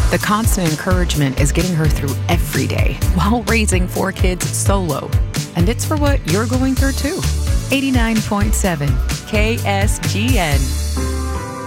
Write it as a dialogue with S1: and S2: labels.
S1: The constant encouragement is getting her through every day while raising 4 kids solo. And it's for what you're going through too. 89.7 KSGN.